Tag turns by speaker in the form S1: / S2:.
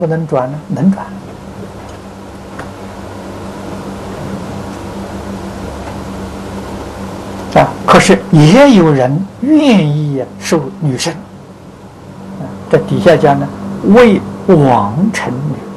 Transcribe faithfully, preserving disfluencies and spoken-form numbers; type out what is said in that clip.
S1: 不能转呢？能转。啊，可是也有人愿意受女生。啊，这底下讲呢，为王臣女。